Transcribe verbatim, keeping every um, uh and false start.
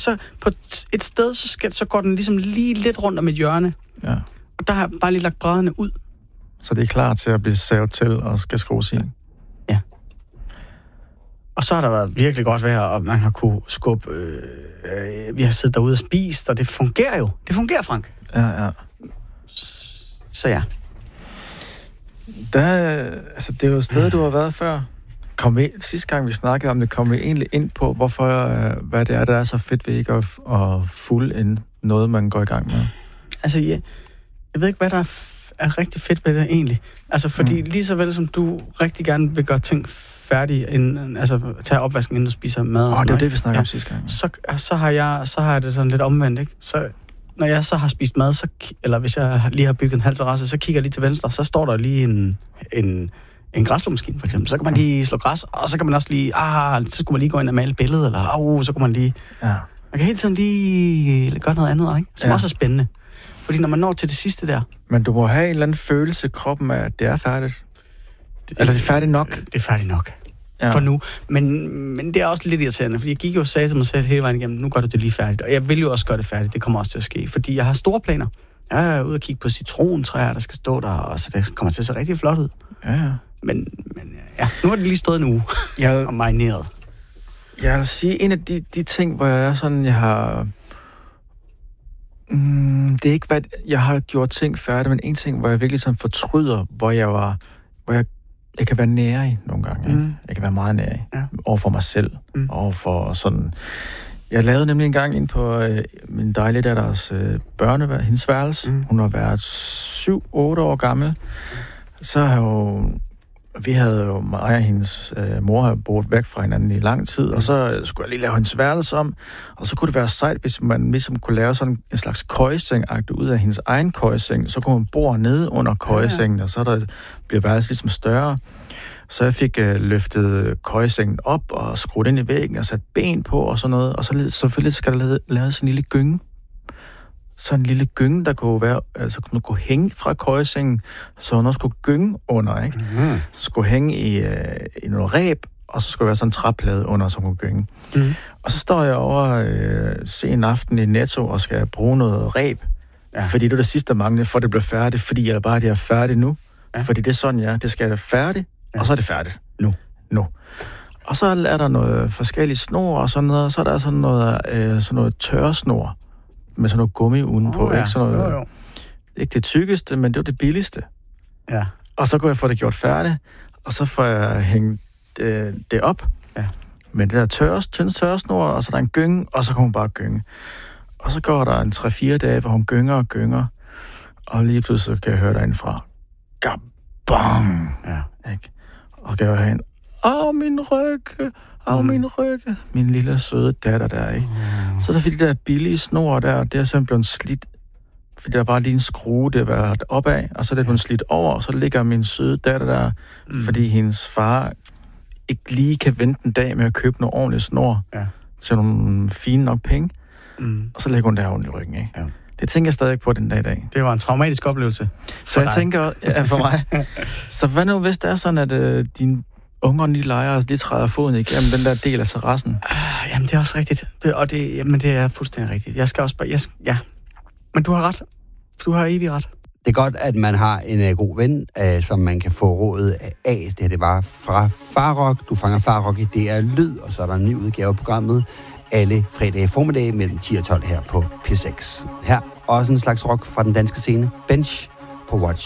så på et sted, så, skal, så går den ligesom lige lidt rundt om et hjørne. Ja. Og der har jeg bare lige lagt brædderne ud. Så det er klar til at blive savet til og skal skrues i? Ja. Og så har der været virkelig godt vejr, og man har kunne skubbe... Øh, øh, vi har siddet derude og spist, og det fungerer jo. Det fungerer, Frank. Ja, ja. Så ja. Der, altså, det er jo et sted, du har været før. Kom vi, sidste gang, vi snakkede om det, kom vi egentlig ind på, hvorfor, øh, hvad det er, der er så fedt ved ikke at, at fulde ind noget, man går i gang med. Altså, ja, jeg ved ikke, hvad der er, f- er rigtig fedt ved det egentlig. Altså, fordi mm. lige så vel som du rigtig gerne vil gøre ting færdige, inden, altså tage opvasken, inden du spiser mad. Åh, oh, det var det, vi snakkede ja. om sidste gang. Så, så, har jeg, så har jeg det sådan lidt omvendt, ikke? Så når jeg så har spist mad, så, eller hvis jeg lige har bygget en halv terrasse, så kigger jeg lige til venstre, så står der lige en, en, en græsslåmaskine, for eksempel. Så kan man lige slå græs, og så kan man også lige, ah, så skulle man lige gå ind og male et billede, eller au, så kunne man lige... Ja. Man kan hele tiden lige gøre noget andet, ikke? Som ja. også er spændende. Fordi når man når til det sidste der... Men du må have en eller anden følelse i kroppen af, at det er færdigt. Det, eller det er færdigt nok. Det er færdigt nok. Ja. For nu. Men, men det er også lidt irriterende, fordi jeg gik jo og sagde til mig selv hele vejen igennem, nu gør du det lige færdigt. Og jeg vil jo også gøre det færdigt, det kommer også til at ske. Fordi jeg har store planer. Jeg er ude og kigge på citrontræer, der skal stå der, og så det kommer til at se rigtig flot ud. Ja, ja. Men, men ja, nu har det lige stået en uge jeg, og marineret. Jeg vil sige, en af de, de ting, hvor jeg er sådan, jeg har... Mm, det er ikke, hvad jeg har gjort ting færdigt, men en ting, hvor jeg virkelig sådan fortryder, hvor jeg var... Hvor jeg Jeg kan være nærig nogle gange. Mm. Jeg kan være meget nærig ja. overfor mig selv. Mm. Overfor sådan... Jeg lavede nemlig en gang ind på øh, min dejlige datters øh, børneværelse, hendes værelse. Mm. Hun har været syv otte år gammel. Så har jo... Vi havde jo... Mig og hendes øh, mor har boet væk fra hinanden i lang tid, mm. og så skulle jeg lige lave hendes værelse om, og så kunne det være sejt, hvis man ligesom kunne lave sådan en slags køjeseng-agtigt ud af hendes egen køjeseng, så kunne man bo nede under køjesengen, ja, ja. og så der bliver værelsen ligesom større. Så jeg fik øh, løftet køjesengen op og skruet ind i væggen og sat ben på og sådan noget, og så selvfølgelig skal der lave, lave sådan en lille gynge. Sådan en lille gynge, der kunne være, altså kunne, kunne hænge fra køjesengen, så hun også kunne gynge under, ikke? Mm-hmm. Så skulle hænge i, øh, i noget ræb, og så skulle være sådan en træplade under, så hun kunne gynge. Mm. Og så står jeg over øh, sen aften i Netto og skal bruge noget ræb, ja. fordi det er det sidste, der mangler, for det bliver færdigt, fordi jeg bare det er færdigt nu. Ja. Fordi det er sådan, ja, det skal være færdigt, ja. og så er det færdigt. Nu. Nu. Og så er der noget forskellige snor og sådan noget, og så er der sådan noget, øh, sådan noget tørresnor med sådan noget gummi udenpå. Oh, ja. Ikke sådan noget, jo, jo. Ikke det tykkeste, men det var det billigste. Ja. Og så går jeg få det gjort færdigt, og så får jeg hængt øh, det op. Ja. Men det der tørres, tynde tørresnor, og så er der en gynge, og så kan hun bare gynge. Og så går der en tre fire dage, hvor hun gynger og gynger, og lige pludselig kan jeg høre derindefra, gabang! Ja. Ikke? Og kan jeg høre hende, åh, min rygge, åh, mm. min rygge. Min lille søde datter der, ikke? Mm. Så der fik de der billige snor der, det er simpelthen blevet slidt, fordi der var lige en skrue, der var opad, og så er det blevet slidt over, og så ligger min søde datter der, mm. fordi hendes far ikke lige kan vente en dag med at købe noget ordentligt snor ja. til nogle fine nok penge, mm. og så lægger hun der ondt i ryggen, ikke? Ja. Det tænker jeg stadig på den dag i dag. Det var en traumatisk oplevelse. Så jeg dig. tænker, ja, for mig. Så hvad nu, hvis det er sådan, at øh, dine unger lige leger og lige træder foden igennem den der del af terrassen? Uh, jamen, det er også rigtigt. Det, og det, jamen, det er fuldstændig rigtigt. Jeg skal også bare... Jeg skal, ja. Men du har ret. Du har evig ret. Det er godt, at man har en uh, god ven, uh, som man kan få rådet af. Det, det var fra Farrock. Du fanger Farrock i D R Lyd, og så er der en ny udgave af programmet alle fredage formiddag mellem ti og tolv her på P seks. Her også en slags rock fra den danske scene. Bench på Watch